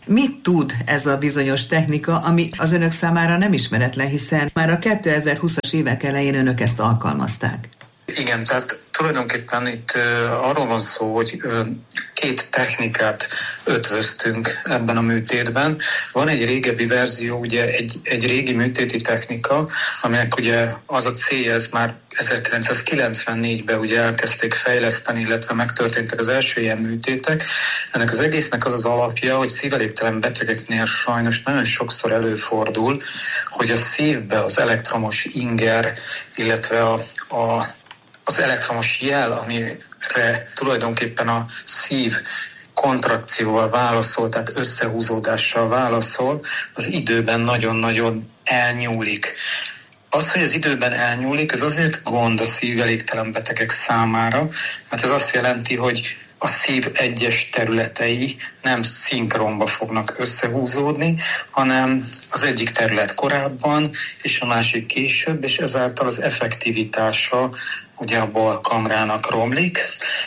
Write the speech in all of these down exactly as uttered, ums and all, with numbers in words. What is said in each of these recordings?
Mit tud ez a bizonyos technika, ami az önök számára nem ismeretlen, hiszen már a kétezer-húszas évek elején önök ezt alkalmazták? Igen, tehát tulajdonképpen itt uh, arról van szó, hogy uh, két technikát ötvöztünk ebben a műtétben. Van egy régebbi verzió, ugye egy, egy régi műtéti technika, aminek ugye az a célja, ez már ezerkilencszázkilencvennégyben ugye elkezdték fejleszteni, illetve megtörténtek az első ilyen műtétek. Ennek az egésznek az az alapja, hogy szívelégtelen betegeknél sajnos nagyon sokszor előfordul, hogy a szívbe az elektromos inger, illetve a, a az elektromos jel, amire tulajdonképpen a szív kontrakcióval válaszol, tehát összehúzódással válaszol, az időben nagyon-nagyon elnyúlik. Az, hogy az időben elnyúlik, ez azért gond a szívelégtelen betegek számára, mert ez azt jelenti, hogy a szív egyes területei nem szinkronba fognak összehúzódni, hanem az egyik terület korábban, és a másik később, és ezáltal az effektivitása ugye a bal kamrának romlik.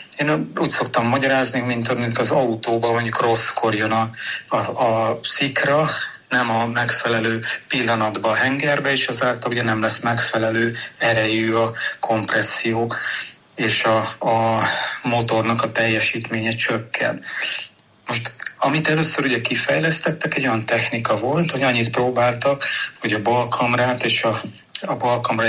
Én úgy szoktam magyarázni, mint amikor az autóban mondjuk rosszkor jön a, a, a szikra, nem a megfelelő pillanatban a hengerbe, és ezáltal ugye nem lesz megfelelő erejű a kompresszió, és a, a motornak a teljesítménye csökken. Most, amit először ugye kifejlesztettek, egy olyan technika volt, hogy annyit próbáltak, hogy a bal kamrát és a a balkamra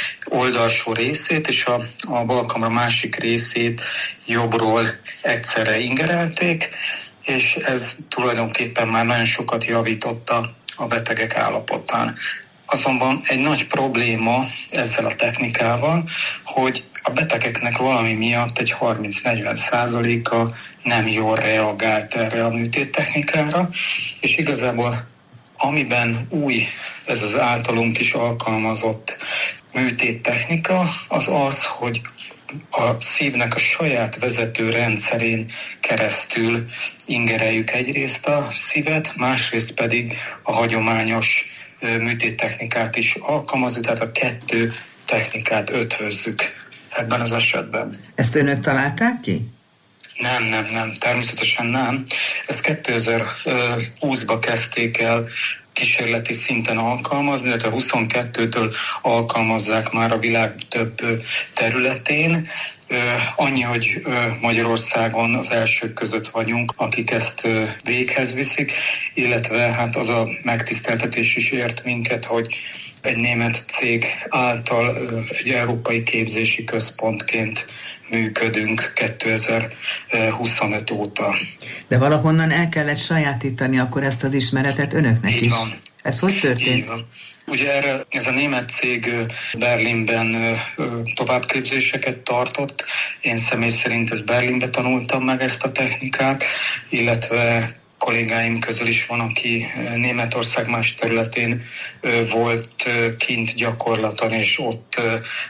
oldalsó részét és a, a balkamra másik részét jobbról egyszerre ingerelték, és ez tulajdonképpen már nagyon sokat javította a betegek állapotán. Azonban egy nagy probléma ezzel a technikával, hogy a betegeknek valami miatt egy harminc-negyven százaléka nem jól reagált erre a műtéttechnikára, és igazából amiben új ez az általunk is alkalmazott műtéttechnika, az az, hogy a szívnek a saját vezető rendszerén keresztül ingereljük egyrészt a szívet, másrészt pedig a hagyományos műtéttechnikát is alkalmazunk, tehát a kettő technikát ötvözzük ebben az esetben. Ezt önök találták ki? Nem, nem, nem, természetesen nem. Ezt kétezer-húszban kezdték el kísérleti szinten alkalmazni, illetve huszonkettőtől alkalmazzák már a világ több területén. Annyi, hogy Magyarországon az elsők között vagyunk, akik ezt véghez viszik, illetve hát az a megtiszteltetés is ért minket, hogy egy német cég által egy európai képzési központként működünk kétezer-huszonöt óta. De valahonnan el kellett sajátítani akkor ezt az ismeretet önöknek Így is. Van. Ez hogy történt? Így van. Ugye erre ez a német cég Berlinben továbbképzéseket tartott. Én személy szerint ezt Berlinben tanultam meg ezt a technikát, illetve kollégáim közül is van, aki Németország más területén volt kint gyakorlaton, és ott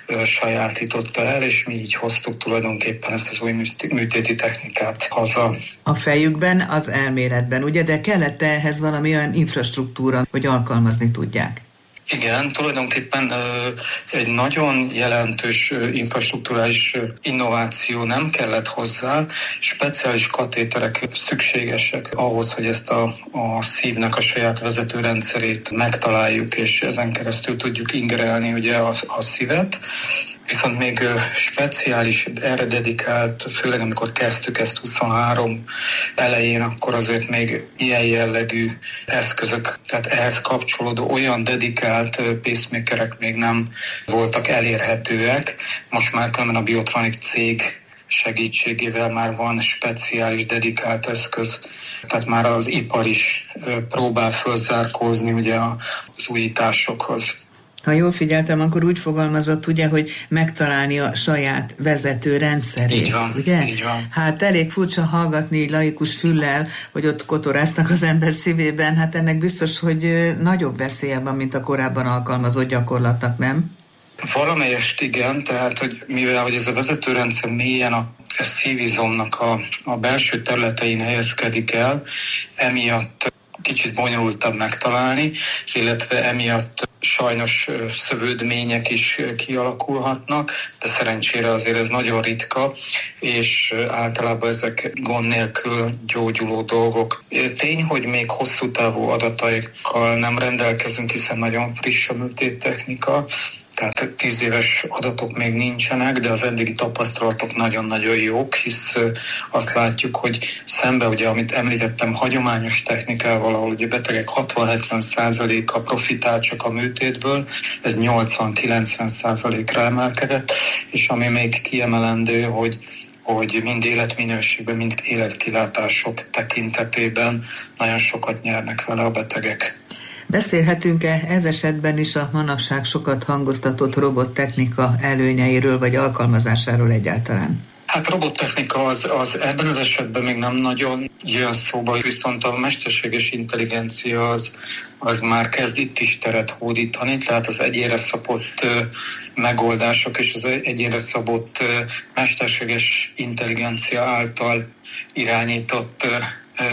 sajátította el, és mi így hoztuk tulajdonképpen ezt az új műtéti technikát haza. A fejükben, az elméletben, ugye, de kellett ehhez valami olyan infrastruktúra, hogy alkalmazni tudják? Igen, tulajdonképpen egy nagyon jelentős infrastrukturális innováció nem kellett hozzá, speciális katéterek szükségesek ahhoz, hogy ezt a, a szívnek a saját vezetőrendszerét megtaláljuk, és ezen keresztül tudjuk ingerelni ugye a, a szívet. Viszont még speciális, erre dedikált, főleg amikor kezdtük ezt huszonhárom elején, akkor azért még ilyen jellegű eszközök, tehát ehhez kapcsolódó olyan dedikált pacemakerek még nem voltak elérhetőek. Most már különben a Biotronic cég segítségével már van speciális dedikált eszköz, tehát már az ipar is próbál fölzárkózni ugye az újításokhoz. Ha jól figyeltem, akkor úgy fogalmazott, ugye, hogy megtalálni a saját vezető rendszerét. Így van, ugye? így van. Hát elég furcsa hallgatni laikus füllel, hogy ott kotoráznak az ember szívében. Hát ennek biztos, hogy nagyobb veszélye van, mint a korábban alkalmazott gyakorlatnak, nem? Valamelyest igen, tehát hogy mivel hogy ez a vezetőrendszer mélyen a szívizomnak a, a belső területein helyezkedik el, emiatt kicsit bonyolultabb megtalálni, illetve emiatt sajnos szövődmények is kialakulhatnak, de szerencsére azért ez nagyon ritka, és általában ezek gond nélkül gyógyuló dolgok. Tény, hogy még hosszú távú adataikkal nem rendelkezünk, hiszen nagyon friss a műtéttechnika, tehát tíz éves adatok még nincsenek, de az eddigi tapasztalatok nagyon-nagyon jók, hisz azt látjuk, hogy szembe, ugye, amit említettem, hagyományos technikával, ahol ugye betegek hatvan-hetven százaléka profitál csak a műtétből, ez nyolcvan-kilencven százalékra emelkedett, és ami még kiemelendő, hogy hogy mind életminőségben, mind életkilátások tekintetében nagyon sokat nyernek vele a betegek. Beszélhetünk-e ez esetben is a manapság sokat hangoztatott robottechnika előnyeiről vagy alkalmazásáról egyáltalán? Hát robottechnika az, az ebben az esetben még nem nagyon jön szóba, viszont a mesterséges intelligencia az, az már kezd itt is teret hódítani, tehát az egyénre szabott uh, megoldások és az egyénre szabott uh, mesterséges intelligencia által irányított uh,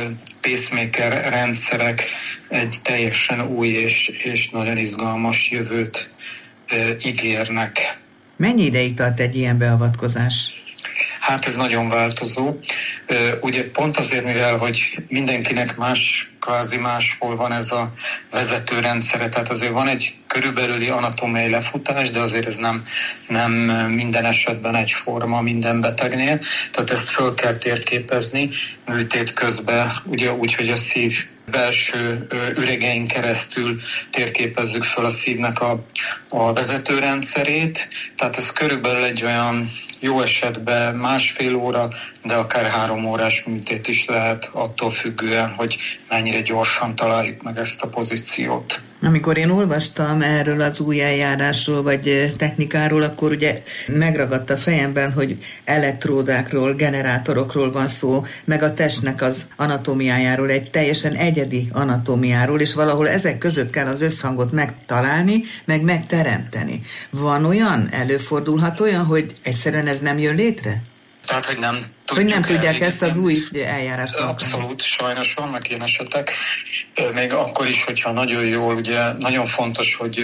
pacemaker rendszerek egy teljesen új és, és nagyon izgalmas jövőt uh, ígérnek. Mennyi ideig tart egy ilyen beavatkozás? Hát ez nagyon változó. Ugye pont azért, mivel hogy mindenkinek más, kvázi máshol van ez a vezetőrendszere, tehát azért van egy körülbelüli anatómiai lefutás, de azért ez nem, nem minden esetben egyforma minden betegnél. Tehát ezt föl kell térképezni műtét közben, ugye úgy, hogy a szív belső üregein keresztül térképezzük föl a szívnek a, a vezetőrendszerét. Tehát ez körülbelül egy olyan jó esetben másfél óra, de akár három órás műtét is lehet, attól függően, hogy mennyire gyorsan találjuk meg ezt a pozíciót. Amikor én olvastam erről az új eljárásról vagy technikáról, akkor ugye megragadt a fejemben, hogy elektródákról, generátorokról van szó, meg a testnek az anatómiájáról, egy teljesen egyedi anatómiáról, és valahol ezek között kell az összhangot megtalálni, meg megteremteni. Van olyan, előfordulhat olyan, hogy egyszerűen ez nem jön létre? Tehát, hogy nem tudjuk Hogy nem tudják elvégezni. Ezt az új eljárást. Abszolút, sajnos vannak ilyen esetek. Még akkor is, hogyha nagyon jól, ugye nagyon fontos, hogy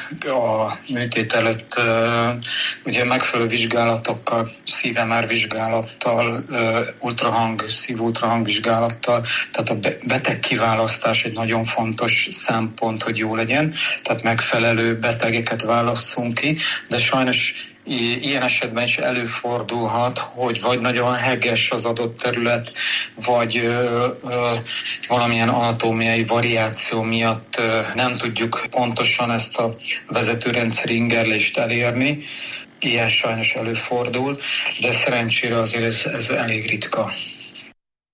a műtét előtt ugye megfelelő vizsgálatokkal, szív em er vizsgálattal, ultrahang, szív-ultrahang vizsgálattal, tehát a beteg kiválasztás egy nagyon fontos szempont, hogy jó legyen, tehát megfelelő betegeket válasszunk ki, de sajnos ilyen esetben is előfordulhat, hogy vagy nagyon hegges az adott terület, vagy ö, ö, valamilyen anatómiai variáció miatt ö, nem tudjuk pontosan ezt a vezetőrendszeri ingerlést elérni. Ilyen sajnos előfordul, de szerencsére azért ez, ez elég ritka.